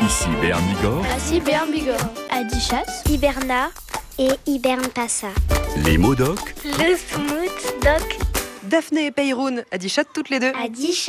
Ici Béarn Bigorre. Ici Béarn Bigorre. Adichat, Hiberna et Hibernpassa. Les mots doc. Le smooth doc. Daphné et Peyroun, Adichat toutes les deux. Adichat.